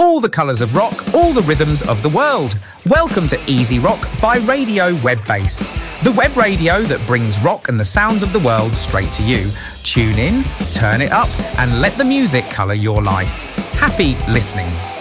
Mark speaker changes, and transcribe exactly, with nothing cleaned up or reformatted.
Speaker 1: All the colours of rock, all the rhythms of the world. Welcome to Easy Rock by Radio Webbase, the web radio that brings rock and the sounds of the world straight to you. Tune in, turn it up, and let the music colour your life. Happy listening.